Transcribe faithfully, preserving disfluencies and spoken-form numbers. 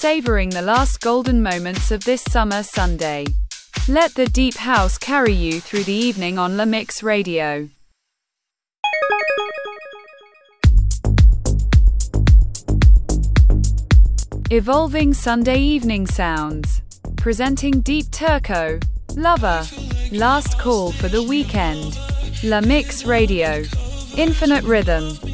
savoring the last golden moments of this summer Sunday. Let the deep house carry you through the evening on La Mix Radio. Evolving Sunday evening sounds. Presenting Deep Turco, Lover, Last Call for the Weekend. La Mix Radio. Infinite rhythm.